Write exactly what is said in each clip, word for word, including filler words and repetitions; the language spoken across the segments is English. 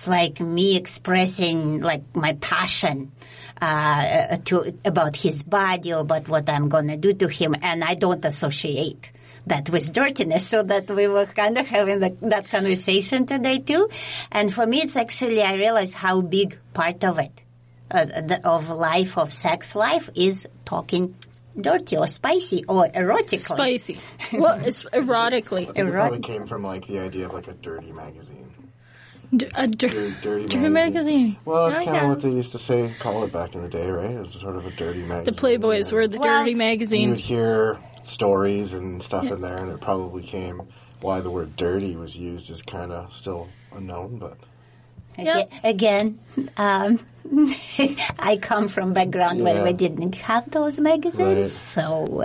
it's like me expressing like my passion uh, to about his body or about what I'm going to do to him, and I don't associate that with dirtiness. So that we were kind of having the, that conversation today too. And for me, it's actually, I realized how big part of it, uh, the, of life, of sex life, is talking dirty or spicy or erotically. Spicy. Well, it's erotically. I think it probably came from like the idea of like a dirty magazine. D- a dir- dirty, dirty, dirty magazine. magazine. Well, that's I kind of what guess. they used to say, call it back in the day, right? It was sort of a dirty magazine. The Playboys were the Well, dirty You magazine. would hear stories and stuff Yeah. in there, and it probably came why the word dirty was used is kind of still unknown, but Yep. Again, um, I come from background where Yeah. we didn't have those magazines, Right. so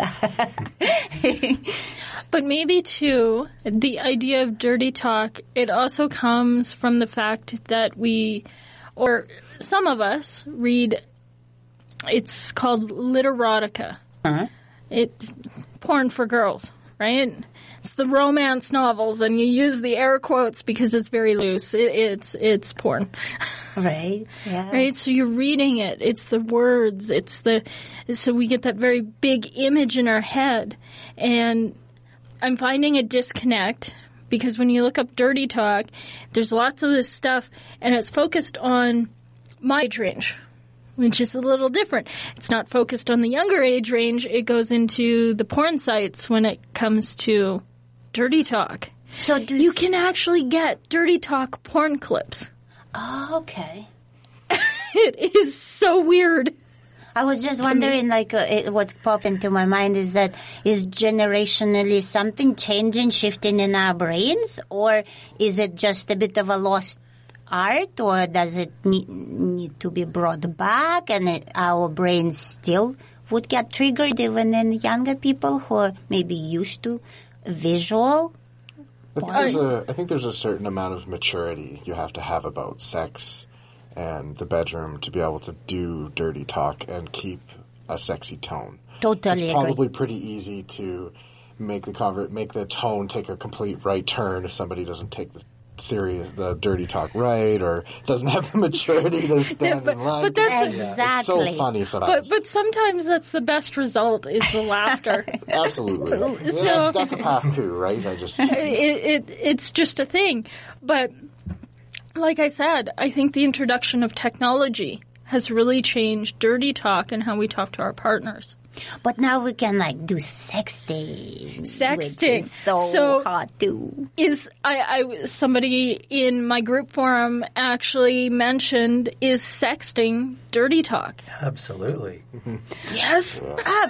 But maybe, too, the idea of dirty talk, it also comes from the fact that we, or some of us, read, it's called literotica. uh-huh. It's porn for girls, right? It's the romance novels, and you use the air quotes because it's very loose. It, it's it's porn. right, yeah, Right, so you're reading it. It's the words. It's the so we get that very big image in our head, and I'm finding a disconnect because when you look up dirty talk, there's lots of this stuff, and it's focused on my age range, which is a little different. It's not focused on the younger age range. It goes into the porn sites when it comes to dirty talk. So do You can actually get dirty talk porn clips. Oh, okay. It is so weird. I was just wondering, like, uh, it, what popped into my mind is that is generationally something changing, shifting in our brains, or is it just a bit of a lost art, or does it need, need to be brought back, and it, our brains still would get triggered even in younger people who are maybe used to visual? I think, there's a, I think there's a certain amount of maturity you have to have about sex and the bedroom to be able to do dirty talk and keep a sexy tone. Totally It's agree. probably pretty easy to make the convert, make the tone take a complete right turn if somebody doesn't take the serious, the dirty talk right, or doesn't have the maturity to stand but- in line. but that's- Yeah, it's so Exactly. funny sometimes. But but sometimes that's the best result is the laughter. Absolutely. Yeah, So- that's a path too, right? I just it, it it's just a thing. But like I said, I think the introduction of technology has really changed dirty talk and how we talk to our partners. But now we can, like, do sexting. Which Sexting. is so, So- hot, too. Is I, I somebody in my group forum actually mentioned is sexting dirty talk? Absolutely. Yes.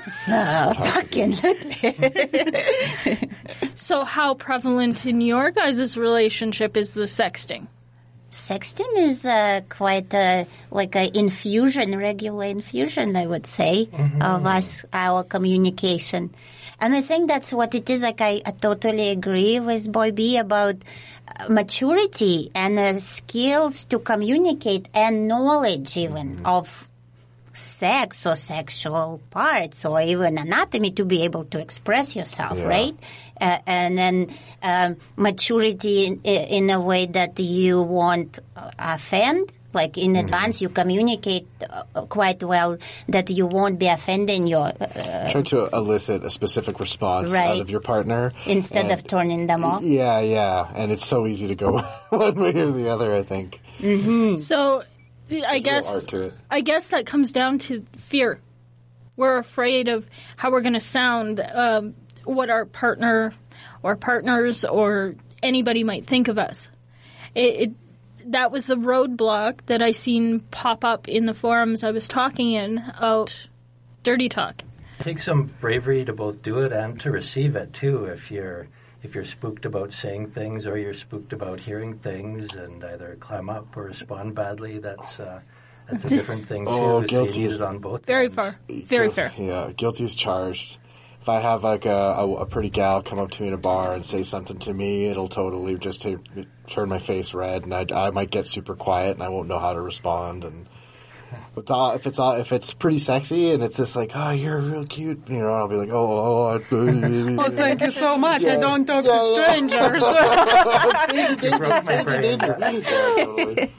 Absolutely. So how prevalent in your guys' relationship is the sexting? Sexting is uh, quite a, like an infusion, regular infusion, I would say, of us, our communication. And I think that's what it is. Like, I, I totally agree with Boy B about uh, maturity and uh, skills to communicate and knowledge even of sex or sexual parts or even anatomy to be able to express yourself, Yeah. right? Uh, and then um, maturity in, in a way that you won't uh, offend. Like in advance, you communicate uh, quite well that you won't be offending your uh, trying to elicit a specific response Right. out of your partner instead and- of turning them off. Yeah, yeah, and it's so easy to go one way or the other. I think So I guess art to it. I guess that comes down to fear. We're afraid of how we're going to sound, um, what our partner or partners or anybody might think of us. It, it that was the roadblock that I seen pop up in the forums I was talking in about dirty talk. It takes some bravery to both do it and to receive it too. If you're if you're spooked about saying things or you're spooked about hearing things and either clam up or respond badly, that's uh, that's a different thing too. Oh, so guilty you need is- it on both Very ends. far, very Guil- fair. Yeah, guilty is charged. If I have like a, a, a pretty gal come up to me in a bar and say something to me, it'll totally just ta- turn my face red, and I, I might get super quiet, and I won't know how to respond. And but uh, if it's uh, if it's pretty sexy and it's just like, oh, you're real cute, you know, I'll be like, oh, oh, oh, Oh, thank you so much. Yeah. I don't talk Yeah, to yeah. strangers. You broke my brain. Yeah, totally.